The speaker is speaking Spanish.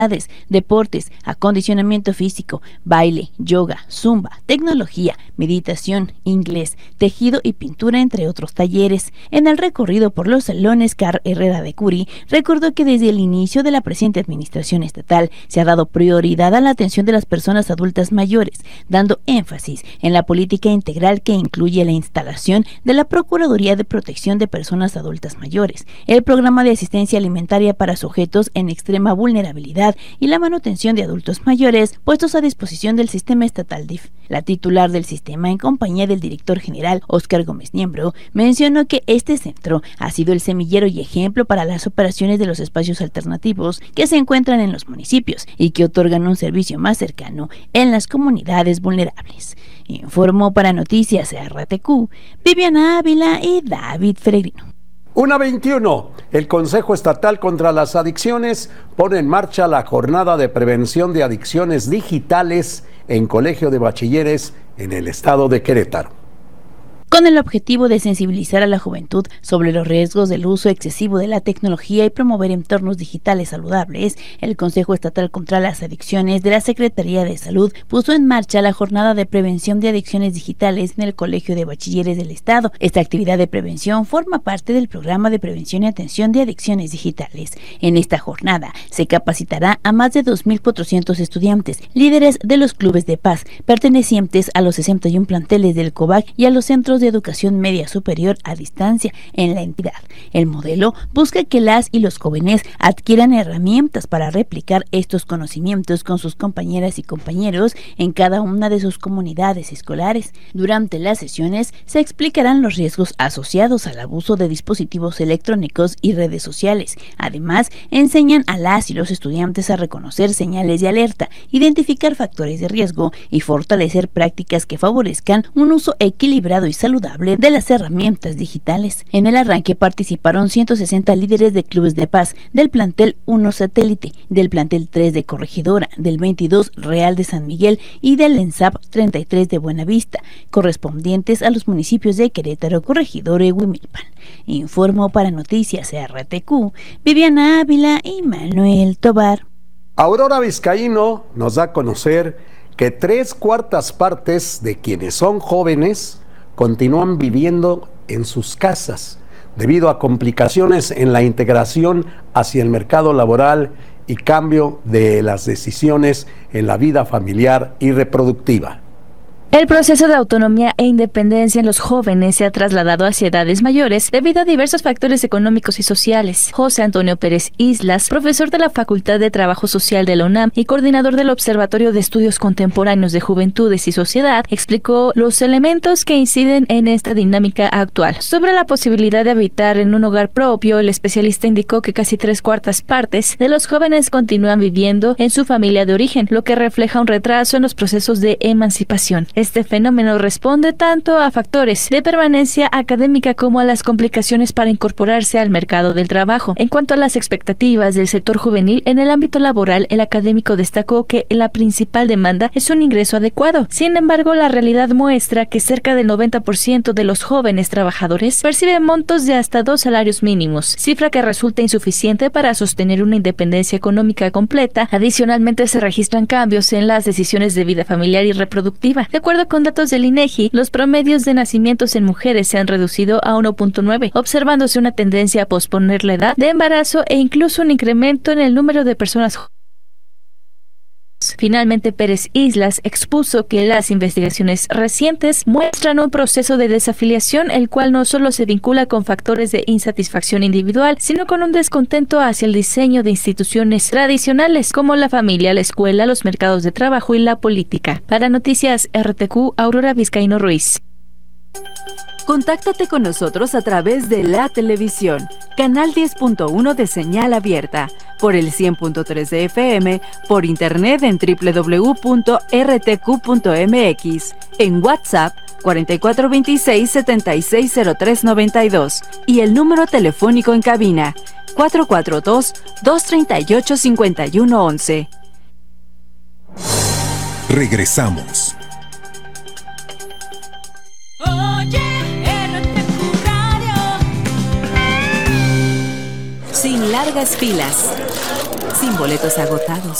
deportes, acondicionamiento físico, baile, yoga, zumba, tecnología, meditación, inglés, tejido y pintura, entre otros talleres. En el recorrido por los salones, Carl Herrera de Curi recordó que desde el inicio de la presente administración estatal se ha dado prioridad a la atención de las personas adultas mayores, dando énfasis en la política integral que incluye la instalación de la Procuraduría de Protección de Personas Adultas Mayores, el programa de asistencia alimentaria para sujetos en extrema vulnerabilidad y la manutención de adultos mayores puestos a disposición del sistema estatal DIF. La titular del sistema, en compañía del director general Óscar Gómez Niembro, mencionó que este centro ha sido el semillero y ejemplo para las operaciones de los espacios alternativos que se encuentran en los municipios y que otorgan un servicio más cercano en las comunidades vulnerables. Informó para Noticias RTQ, Viviana Ávila y David Peregrino. 1:21. El Consejo Estatal contra las Adicciones pone en marcha la jornada de prevención de adicciones digitales en Colegio de Bachilleres en el estado de Querétaro. Con el objetivo de sensibilizar a la juventud sobre los riesgos del uso excesivo de la tecnología y promover entornos digitales saludables, el Consejo Estatal contra las Adicciones de la Secretaría de Salud puso en marcha la jornada de prevención de adicciones digitales en el Colegio de Bachilleres del Estado. Esta actividad de prevención forma parte del programa de prevención y atención de adicciones digitales. En esta jornada se capacitará a más de 2.400 estudiantes, líderes de los clubes de paz, pertenecientes a los 61 planteles del COVAC y a los centros de educación media superior a distancia en la entidad. El modelo busca que las y los jóvenes adquieran herramientas para replicar estos conocimientos con sus compañeras y compañeros en cada una de sus comunidades escolares. Durante las sesiones se explicarán los riesgos asociados al abuso de dispositivos electrónicos y redes sociales. Además, enseñan a las y los estudiantes a reconocer señales de alerta, identificar factores de riesgo y fortalecer prácticas que favorezcan un uso equilibrado y saludable de las herramientas digitales. En el arranque participaron 160 líderes de clubes de paz del plantel 1 Satélite, del plantel 3 de Corregidora, del 22 Real de San Miguel y del ENSAP 33 de Buenavista, correspondientes a los municipios de Querétaro, Corregidora y Huimilpan. Informó para Noticias RTQ, Viviana Ávila y Manuel Tobar. Aurora Vizcaíno nos da a conocer que 3/4 partes de quienes son jóvenes continúan viviendo en sus casas debido a complicaciones en la integración hacia el mercado laboral y cambio de las decisiones en la vida familiar y reproductiva. El proceso de autonomía e independencia en los jóvenes se ha trasladado hacia edades mayores debido a diversos factores económicos y sociales. José Antonio Pérez Islas, profesor de la Facultad de Trabajo Social de la UNAM y coordinador del Observatorio de Estudios Contemporáneos de Juventudes y Sociedad, explicó los elementos que inciden en esta dinámica actual. Sobre la posibilidad de habitar en un hogar propio, el especialista indicó que casi 3/4 partes de los jóvenes continúan viviendo en su familia de origen, lo que refleja un retraso en los procesos de emancipación. Este fenómeno responde tanto a factores de permanencia académica como a las complicaciones para incorporarse al mercado del trabajo. En cuanto a las expectativas del sector juvenil en el ámbito laboral, el académico destacó que la principal demanda es un ingreso adecuado. Sin embargo, la realidad muestra que cerca del 90% de los jóvenes trabajadores perciben montos de hasta 2 salarios mínimos, cifra que resulta insuficiente para sostener una independencia económica completa. Adicionalmente, se registran cambios en las decisiones de vida familiar y reproductiva. De acuerdo con datos del INEGI, los promedios de nacimientos en mujeres se han reducido a 1.9, observándose una tendencia a posponer la edad de embarazo e incluso un incremento en el número de personas jóvenes. Finalmente, Pérez Islas expuso que las investigaciones recientes muestran un proceso de desafiliación, el cual no solo se vincula con factores de insatisfacción individual, sino con un descontento hacia el diseño de instituciones tradicionales como la familia, la escuela, los mercados de trabajo y la política. Para Noticias RTQ, Aurora Vizcaíno Ruiz. Contáctate con nosotros a través de la televisión, canal 10.1 de señal abierta, por el 100.3 de FM, por internet en www.rtq.mx, en WhatsApp 4426-760392 y el número telefónico en cabina 442-238-5111. Regresamos. Sin largas filas, sin boletos agotados.